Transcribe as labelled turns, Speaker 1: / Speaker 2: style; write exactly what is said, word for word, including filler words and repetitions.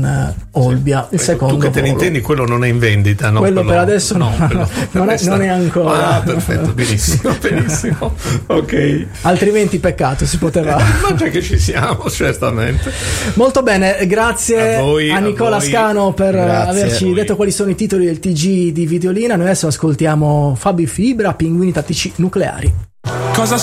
Speaker 1: con Olbia, il secondo
Speaker 2: tu che te ne
Speaker 1: volo.
Speaker 2: intendi, quello non è in vendita, no?
Speaker 1: Quello,
Speaker 2: quello
Speaker 1: per adesso no, no,
Speaker 2: quello
Speaker 1: non, è, non è ancora.
Speaker 2: Ah, perfetto, benissimo, benissimo. Ok.
Speaker 1: Altrimenti peccato, si poteva.
Speaker 2: Ma già che ci siamo, certamente.
Speaker 1: Molto bene, grazie a, voi, a Nicola a Scano per
Speaker 2: grazie
Speaker 1: averci detto quali sono i titoli del T G di Videolina. Noi adesso ascoltiamo Fabi Fibra, Pinguini Tattici Nucleari.
Speaker 3: Cosa